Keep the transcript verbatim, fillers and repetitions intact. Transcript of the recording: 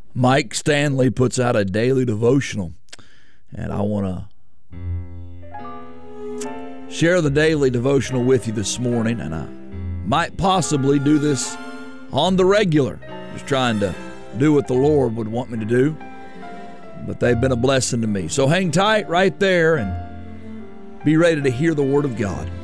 Mike Stanley puts out a daily devotional, and I want to share the daily devotional with you this morning, and I might possibly do this on the regular, just trying to do what the Lord would want me to do, but they've been a blessing to me. So hang tight right there and be ready to hear the Word of God.